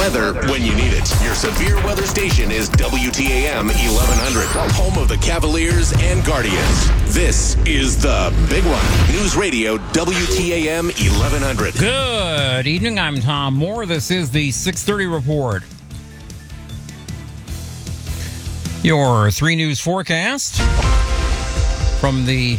Weather when you need it. Your severe weather station is WTAM 1100, home of the Cavaliers and Guardians. This is the Big One. News Radio WTAM 1100. Good evening. I'm Tom Moore. This is the 6:30 report. Your 3 News forecast from the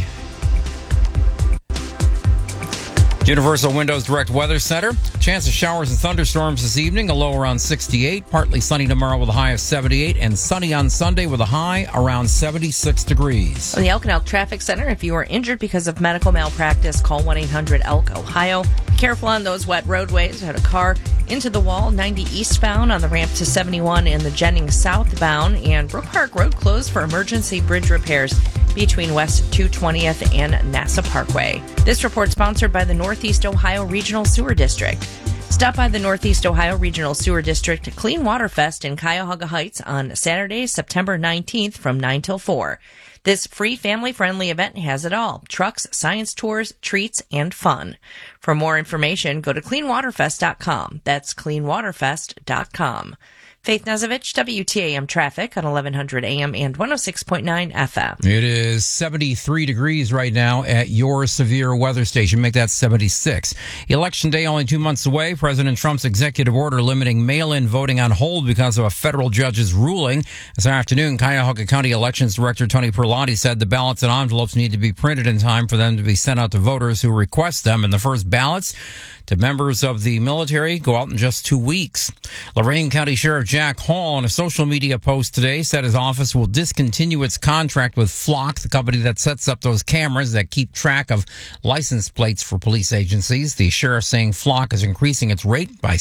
Universal Windows Direct Weather Center. Chance of showers and thunderstorms this evening, a low around 68. Partly sunny tomorrow with a high of 78. And sunny on Sunday with a high around 76 degrees. From the Elk and Elk Traffic Center, if you are injured because of medical malpractice, call 1-800-ELK, Ohio. Be careful on those wet roadways. Had a car into the wall, 90 eastbound on the ramp to 71 in the Jennings southbound. And Brook Park Road closed for emergency bridge repairs between West 220th and NASA Parkway. This report sponsored by the Northeast Ohio Regional Sewer District. Stop by the Northeast Ohio Regional Sewer District Clean Water Fest in Cuyahoga Heights on Saturday, September 19th from 9 till 4. This free family-friendly event has it all: trucks, science tours, treats, and fun. For more information, go to cleanwaterfest.com. That's cleanwaterfest.com. Faith Nazevich, WTAM Traffic on 1100 AM and 106.9 FM. It is 73 degrees right now at your severe weather station. Make that 76. Election day only 2 months away. President Trump's executive order limiting mail-in voting on hold because of a federal judge's ruling. This afternoon, Cuyahoga County Elections Director Tony Perlotti said the ballots and envelopes need to be printed in time for them to be sent out to voters who request them. And the first ballots to members of the military go out in just 2 weeks. Lorain County Sheriff Jack Hall, in a social media post today, said his office will discontinue its contract with Flock, the company that sets up those cameras that keep track of license plates for police agencies. The sheriff saying Flock is increasing its rate by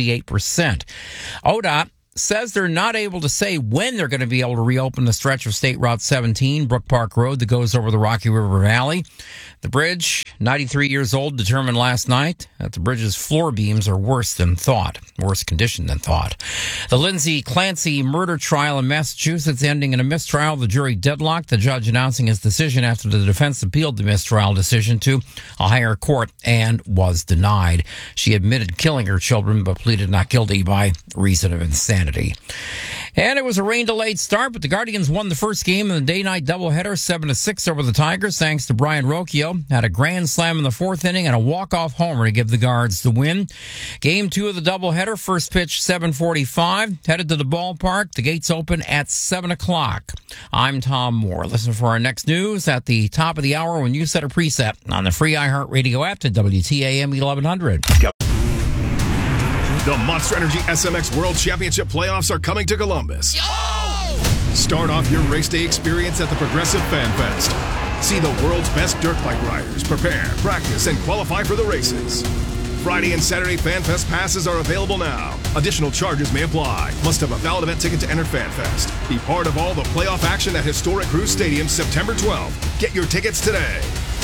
78%. ODOT says they're not able to say when they're going to be able to reopen the stretch of State Route 17, Brook Park Road, that goes over the Rocky River Valley. The bridge, 93 years old, determined last night that the bridge's floor beams are worse condition than thought. The Lindsay Clancy murder trial in Massachusetts ending in a mistrial. The jury deadlocked, the judge announcing his decision after the defense appealed the mistrial decision to a higher court and was denied. She admitted killing her children but pleaded not guilty by reason of insanity. And it was a rain-delayed start, but the Guardians won the first game in the day-night doubleheader, 7-6 over the Tigers, thanks to Brian Rocchio. Had a grand slam in the fourth inning and a walk-off homer to give the Guards the win. Game 2 of the doubleheader, first pitch 7:45, headed to the ballpark. The gates open at 7 o'clock. I'm Tom Moore. Listen for our next news at the top of the hour when you set a preset on the free iHeartRadio app to WTAM 1100. The Monster Energy SMX World Championship playoffs are coming to Columbus. Start off your race day experience at the Progressive Fan Fest. See the world's best dirt bike riders prepare, practice, and qualify for the races. Friday and Saturday Fan Fest passes are available now. Additional charges may apply. Must have a valid event ticket to enter Fan Fest. Be part of all the playoff action at historic Cruz Stadium September 12th. Get your tickets today.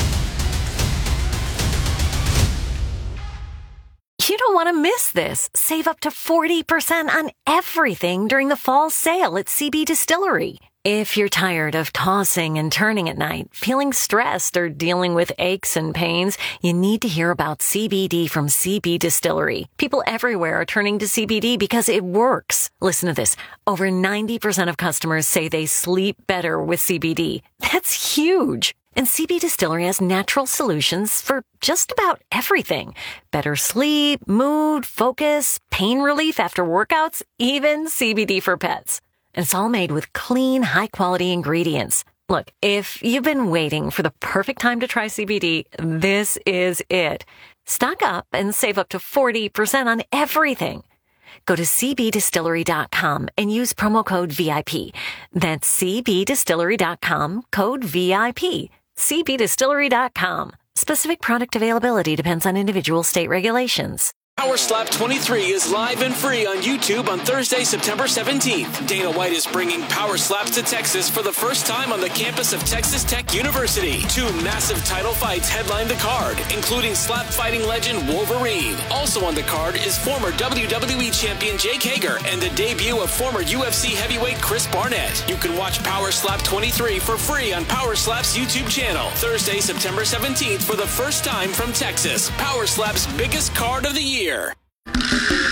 You don't want to miss this. Save up to 40% on everything during the fall sale at CB Distillery. If you're tired of tossing and turning at night, feeling stressed, or dealing with aches and pains, you need to hear about CBD from CB Distillery. People everywhere are turning to CBD because it works. Listen to this. Over 90% of customers say they sleep better with CBD. That's huge. And CB Distillery has natural solutions for just about everything. Better sleep, mood, focus, pain relief after workouts, even CBD for pets. And it's all made with clean, high-quality ingredients. Look, if you've been waiting for the perfect time to try CBD, this is it. Stock up and save up to 40% on everything. Go to cbdistillery.com and use promo code VIP. That's cbdistillery.com, code VIP. cbdistillery.com. Specific product availability depends on individual state regulations. Power Slap 23 is live and free on YouTube on Thursday, September 17th. Dana White is bringing Power Slaps to Texas for the first time on the campus of Texas Tech University. 2 massive title fights headline the card, including slap fighting legend Wolverine. Also on the card is former WWE champion Jake Hager and the debut of former UFC heavyweight Chris Barnett. You can watch Power Slap 23 for free on Power Slap's YouTube channel. Thursday, September 17th for the first time from Texas. Power Slap's biggest card of the year.